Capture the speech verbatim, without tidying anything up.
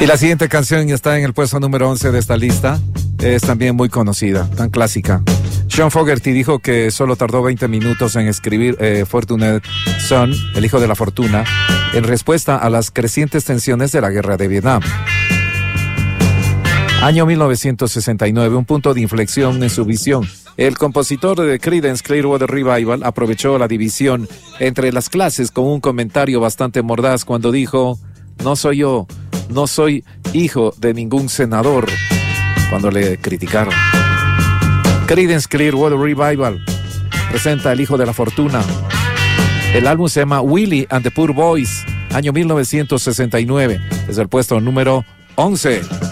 Y la siguiente canción está en el puesto número once de esta lista. Es también muy conocida, tan clásica. John Fogerty dijo que solo tardó veinte minutos en escribir eh, Fortunate Son, el hijo de la fortuna, en respuesta a las crecientes tensiones de la guerra de Vietnam. Año mil novecientos sesenta y nueve, un punto de inflexión en su visión. El compositor de Creedence Clearwater Revival aprovechó la división entre las clases con un comentario bastante mordaz cuando dijo: no soy yo, no soy hijo de ningún senador, cuando le criticaron. Creedence Clearwater Revival presenta El hijo de la fortuna. El álbum se llama Willie and the Poor Boys, año mil novecientos sesenta y nueve, es el puesto número once.